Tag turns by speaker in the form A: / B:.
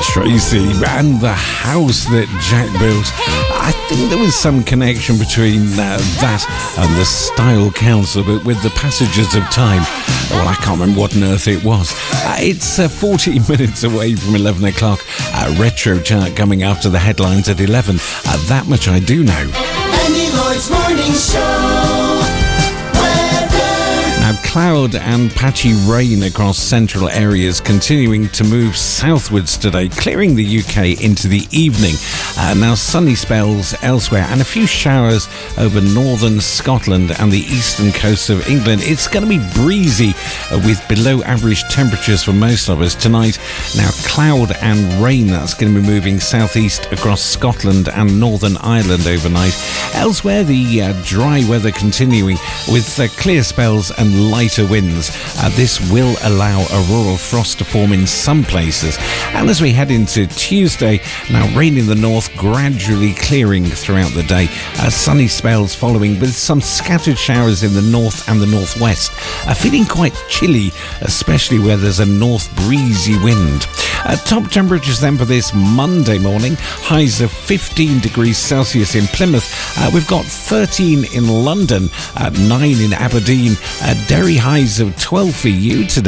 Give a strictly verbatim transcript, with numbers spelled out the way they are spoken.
A: Tracy and the house that Jack built. I think there was some connection between uh, that and the Style Council, but with the passages of time, well, I can't remember what on earth it was. Uh, it's uh, fourteen minutes away from eleven o'clock. Uh, retro chart coming after the headlines at eleven. Uh, that much I do know.
B: Andy Lloyd's Morning Show.
A: Now, cloud and patchy rain across central areas continuing to move southwards today, clearing the U K into the evening. Uh, now, sunny spells elsewhere and a few showers over northern Scotland and the eastern coast of England. It's going to be breezy uh, with below average temperatures for most of us tonight. Now, cloud and rain, that's going to be moving southeast across Scotland and Northern Ireland overnight. Elsewhere, the uh, dry weather continuing with uh, clear spells and lighter winds. Uh, this will allow auroral frost to form in some places. And as we head into Tuesday, now rain in the north gradually clearing throughout the day. Uh, sunny spells following with some scattered showers in the north and the northwest. Uh, feeling quite chilly, especially where there's a north breezy wind. Uh, top temperatures then for this Monday morning. Highs of fifteen degrees Celsius in Plymouth. Uh, we've got thirteen in London, uh, nine in Aberdeen. Uh, Derry highs of twelve for you today.